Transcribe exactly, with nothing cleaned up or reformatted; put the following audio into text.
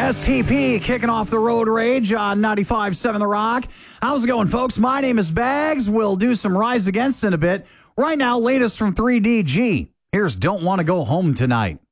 S T P kicking off the road rage on ninety-five point seven The Rock. How's it going, folks? My name is Bags. We'll do some Rise Against in a bit. Right now, latest from three D G. Here's Don't Want to Go Home Tonight.